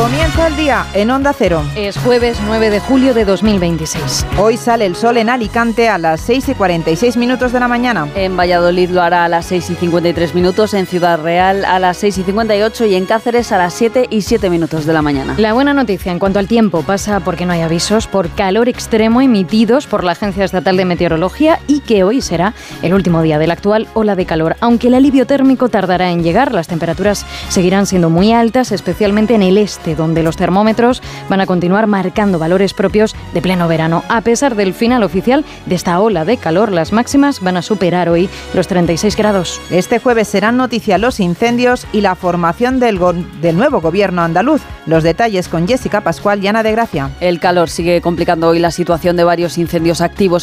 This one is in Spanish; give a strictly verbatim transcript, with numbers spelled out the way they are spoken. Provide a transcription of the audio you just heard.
Comienza el día en Onda Cero. Es jueves nueve de julio de dos mil veintiséis. Hoy sale el sol en Alicante a las seis y cuarenta y seis minutos de la mañana. En Valladolid lo hará a las seis y cincuenta y tres minutos, en Ciudad Real a las seis y cincuenta y ocho y en Cáceres a las siete y siete minutos de la mañana. La buena noticia en cuanto al tiempo pasa porque no hay avisos por calor extremo emitidos por la Agencia Estatal de Meteorología y que hoy será el último día de la actual ola de calor. Aunque el alivio térmico tardará en llegar, las temperaturas seguirán siendo muy altas, especialmente en el este, donde los termómetros van a continuar marcando valores propios de pleno verano. A pesar del final oficial de esta ola de calor, las máximas van a superar hoy los treinta y seis grados. Este jueves serán noticia los incendios y la formación del, go- del nuevo gobierno andaluz. Los detalles con Jessica Pascual y Ana de Gracia. El calor sigue complicando hoy la situación de varios incendios activos